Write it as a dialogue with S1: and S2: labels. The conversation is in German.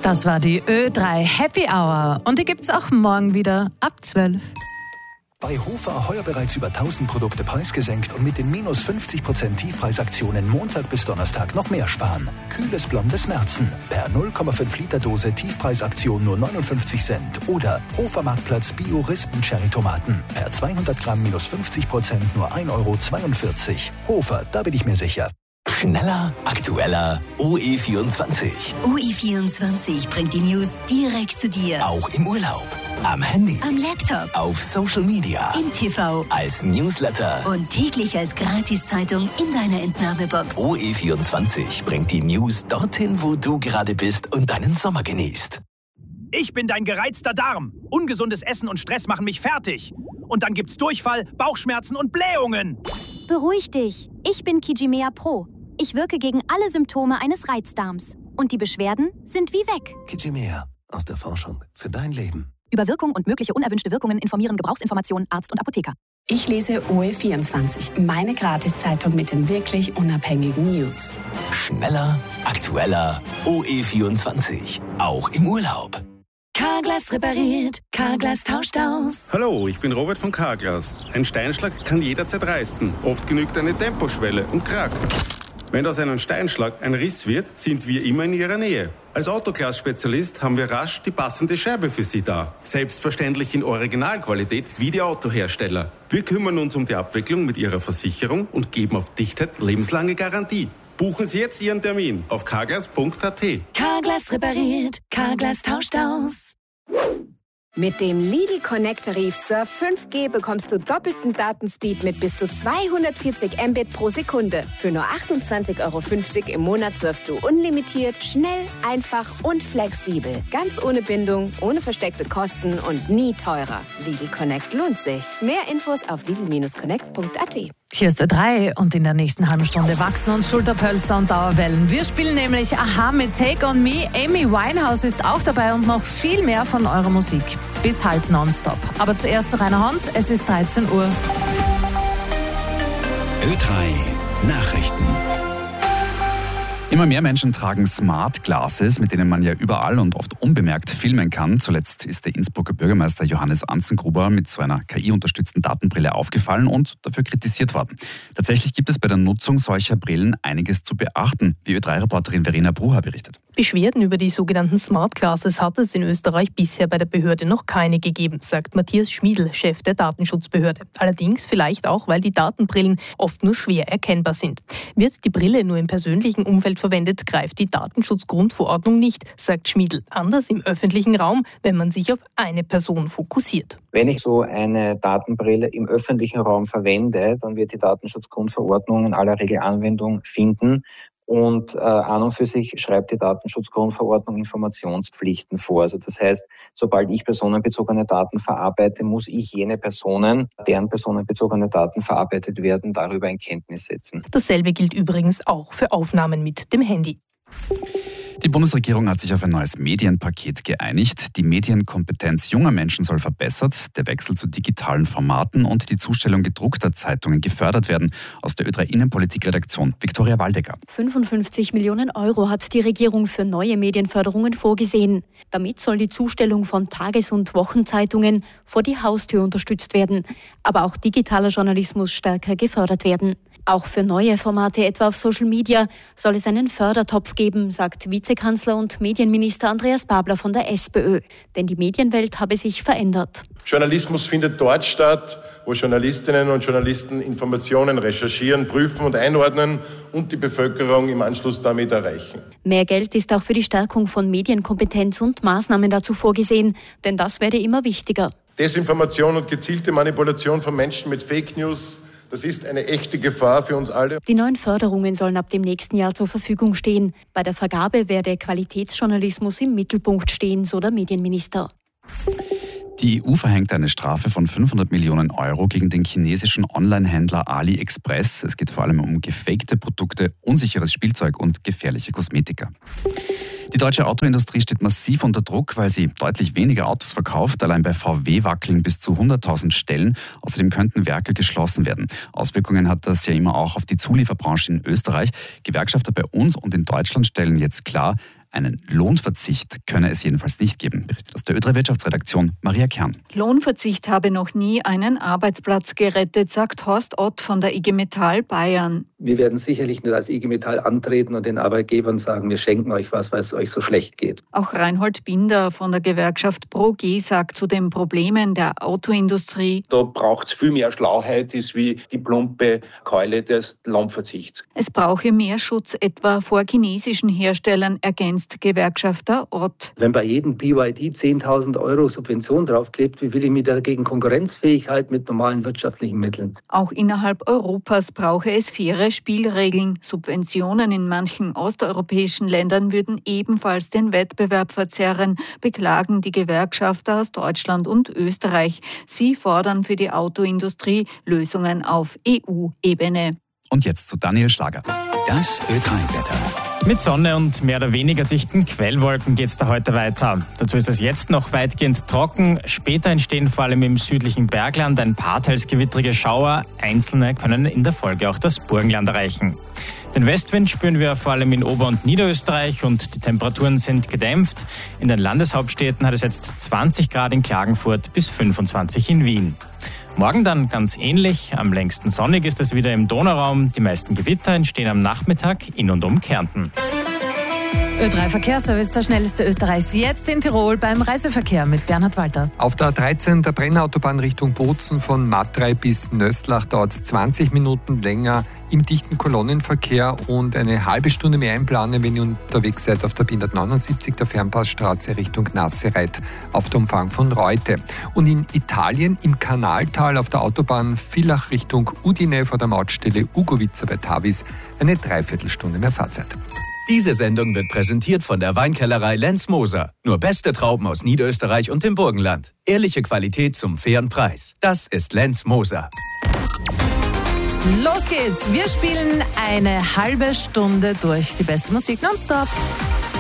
S1: Das war die Ö3 Happy Hour und die gibt's auch morgen wieder ab 12.
S2: Bei Hofer heuer bereits über 1000 Produkte preisgesenkt und mit den minus 50% Tiefpreisaktionen Montag bis Donnerstag noch mehr sparen. Kühles blondes Märzen per 0,5 Liter Dose Tiefpreisaktion nur 59 Cent. Oder Hofer Marktplatz Bio Rispen Cherry Tomaten per 200 Gramm minus 50% nur 1,42 Euro. Hofer, da bin ich mir sicher.
S3: Schneller, aktueller, OE24.
S4: OE24 bringt die News direkt zu dir.
S3: Auch im Urlaub, am Handy,
S4: am Laptop,
S3: auf Social Media,
S4: im TV,
S3: als Newsletter
S4: und täglich als Gratiszeitung in deiner Entnahmebox.
S3: OE24 bringt die News dorthin, wo du gerade bist und deinen Sommer genießt.
S5: Ich bin dein gereizter Darm. Ungesundes Essen und Stress machen mich fertig. Und dann gibt's Durchfall, Bauchschmerzen und Blähungen.
S6: Beruhig dich. Ich bin Kijimea Pro. Ich wirke gegen alle Symptome eines Reizdarms. Und die Beschwerden sind wie weg.
S7: Kijimea, aus der Forschung für dein Leben.
S6: Über Wirkung und mögliche unerwünschte Wirkungen informieren Gebrauchsinformationen Arzt und Apotheker.
S8: Ich lese OE24, meine Gratiszeitung mit den wirklich unabhängigen News.
S3: Schneller, aktueller, OE24. Auch im Urlaub.
S4: Carglass repariert, Carglass tauscht aus.
S9: Hallo, ich bin Robert von Carglass. Ein Steinschlag kann jederzeit reißen. Oft genügt eine Temposchwelle und Krack. Wenn aus einem Steinschlag ein Riss wird, sind wir immer in Ihrer Nähe. Als Autoglas-Spezialist haben wir rasch die passende Scheibe für Sie da. Selbstverständlich in Originalqualität wie die Autohersteller. Wir kümmern uns um die Abwicklung mit Ihrer Versicherung und geben auf Dichtheit lebenslange Garantie. Buchen Sie jetzt Ihren Termin auf carglass.at.
S4: Carglass repariert, Carglass tauscht aus.
S10: Mit dem Lidl Connect-Tarif Surf 5G bekommst du doppelten Datenspeed mit bis zu 240 Mbit pro Sekunde. Für nur 28,50 € im Monat surfst du unlimitiert, schnell, einfach und flexibel. Ganz ohne Bindung, ohne versteckte Kosten und nie teurer. Lidl Connect lohnt sich. Mehr Infos auf lidl-connect.at.
S1: Hier ist Ö3 und in der nächsten halben Stunde wachsen uns Schulterpölster und Dauerwellen. Wir spielen nämlich Aha mit Take On Me. Amy Winehouse ist auch dabei und noch viel mehr von eurer Musik. Bis halb nonstop. Aber zuerst zu Rainer Hans, es ist 13 Uhr.
S7: Ö3 Nachrichten.
S11: Immer mehr Menschen tragen Smart Glasses, mit denen man ja überall und oft unbemerkt filmen kann. Zuletzt ist der Innsbrucker Bürgermeister Johannes Anzengruber mit so einer KI-unterstützten Datenbrille aufgefallen und dafür kritisiert worden. Tatsächlich gibt es bei der Nutzung solcher Brillen einiges zu beachten, wie Ö3-Reporterin Verena Brucher berichtet.
S12: Beschwerden über die sogenannten Smart Glasses hat es in Österreich bisher bei der Behörde noch keine gegeben, sagt Matthias Schmiedl, Chef der Datenschutzbehörde. Allerdings vielleicht auch, weil die Datenbrillen oft nur schwer erkennbar sind. Wird die Brille nur im persönlichen Umfeld verwendet, greift die Datenschutzgrundverordnung nicht, sagt Schmiedl. Anders im öffentlichen Raum, wenn man sich auf eine Person fokussiert.
S13: Wenn ich so eine Datenbrille im öffentlichen Raum verwende, dann wird die Datenschutzgrundverordnung in aller Regel Anwendung finden. Und an und für sich schreibt die Datenschutzgrundverordnung Informationspflichten vor. Also das heißt, sobald ich personenbezogene Daten verarbeite, muss ich jene Personen, deren personenbezogene Daten verarbeitet werden, darüber in Kenntnis setzen.
S12: Dasselbe gilt übrigens auch für Aufnahmen mit dem Handy.
S11: Die Bundesregierung hat sich auf ein neues Medienpaket geeinigt. Die Medienkompetenz junger Menschen soll verbessert, der Wechsel zu digitalen Formaten und die Zustellung gedruckter Zeitungen gefördert werden. Aus der Ö3 Innenpolitik-Redaktion Viktoria Waldecker.
S14: 55 Millionen € hat die Regierung für neue Medienförderungen vorgesehen. Damit soll die Zustellung von Tages- und Wochenzeitungen vor die Haustür unterstützt werden. Aber auch digitaler Journalismus stärker gefördert werden. Auch für neue Formate, etwa auf Social Media, soll es einen Fördertopf geben, sagt Vizekanzler und Medienminister Andreas Babler von der SPÖ. Denn die Medienwelt habe sich verändert.
S15: Journalismus findet dort statt, wo Journalistinnen und Journalisten Informationen recherchieren, prüfen und einordnen und die Bevölkerung im Anschluss damit erreichen.
S14: Mehr Geld ist auch für die Stärkung von Medienkompetenz und Maßnahmen dazu vorgesehen, denn das werde immer wichtiger.
S15: Desinformation und gezielte Manipulation von Menschen mit Fake News, das ist eine echte Gefahr für uns alle.
S14: Die neuen Förderungen sollen ab dem nächsten Jahr zur Verfügung stehen. Bei der Vergabe werde Qualitätsjournalismus im Mittelpunkt stehen, so der Medienminister.
S11: Die EU verhängt eine Strafe von 500 Millionen € gegen den chinesischen Online-Händler AliExpress. Es geht vor allem um gefakte Produkte, unsicheres Spielzeug und gefährliche Kosmetika. Die deutsche Autoindustrie steht massiv unter Druck, weil sie deutlich weniger Autos verkauft. Allein bei VW wackeln bis zu 100.000 Stellen. Außerdem könnten Werke geschlossen werden. Auswirkungen hat das ja immer auch auf die Zulieferbranche in Österreich. Gewerkschafter bei uns und in Deutschland stellen jetzt klar, Einen Lohnverzicht könne es jedenfalls nicht geben, berichtet aus der Ö3 Wirtschaftsredaktion Maria Kern.
S16: Lohnverzicht habe noch nie einen Arbeitsplatz gerettet, sagt Horst Ott von der IG Metall Bayern.
S17: Wir werden sicherlich nicht als IG Metall antreten und den Arbeitgebern sagen, wir schenken euch was, weil es euch so schlecht geht.
S16: Auch Reinhold Binder von der Gewerkschaft ProG sagt zu den Problemen der Autoindustrie:
S18: Da braucht es viel mehr Schlauheit, ist wie die plumpe Keule des Lohnverzichts.
S16: Es brauche mehr Schutz etwa vor chinesischen Herstellern, ergänzt Gewerkschafter Ott.
S17: Wenn bei jedem BYD 10.000 € Subvention draufklebt, wie will ich mich dagegen konkurrenzfähig halten mit normalen wirtschaftlichen Mitteln?
S16: Auch innerhalb Europas brauche es faire Spielregeln. Subventionen in manchen osteuropäischen Ländern würden ebenfalls den Wettbewerb verzerren, beklagen die Gewerkschafter aus Deutschland und Österreich. Sie fordern für die Autoindustrie Lösungen auf EU-Ebene.
S11: Und jetzt zu Daniel Schlager.
S3: Das Ö3-Wetter.
S19: Mit Sonne und mehr oder weniger dichten Quellwolken geht es da heute weiter. Dazu ist es jetzt noch weitgehend trocken. Später entstehen vor allem im südlichen Bergland ein paar teils gewittrige Schauer. Einzelne können in der Folge auch das Burgenland erreichen. Den Westwind spüren wir vor allem in Ober- und Niederösterreich und die Temperaturen sind gedämpft. In den Landeshauptstädten hat es jetzt 20 Grad in Klagenfurt bis 25 in Wien. Morgen dann ganz ähnlich. Am längsten sonnig ist es wieder im Donauraum. Die meisten Gewitter entstehen am Nachmittag in und um Kärnten.
S1: Ö3 Verkehrsservice, der schnellste Österreichs, jetzt in Tirol beim Reiseverkehr mit Bernhard Walter.
S20: Auf der A13 der Brennautobahn Richtung Bozen von Matrei bis Nöstlach dauert es 20 Minuten länger im dichten Kolonnenverkehr und eine halbe Stunde mehr einplanen, wenn ihr unterwegs seid auf der B179 der Fernpassstraße Richtung Nassereit auf der Umfang von Reute. Und in Italien im Kanaltal auf der Autobahn Villach Richtung Udine vor der Mautstelle Ugovica bei Tavis eine Dreiviertelstunde mehr Fahrzeit.
S21: Diese Sendung wird präsentiert von der Weinkellerei Lenz Moser. Nur beste Trauben aus Niederösterreich und dem Burgenland. Ehrliche Qualität zum fairen Preis. Das ist Lenz Moser.
S1: Los geht's. Wir spielen eine halbe Stunde durch die beste Musik nonstop.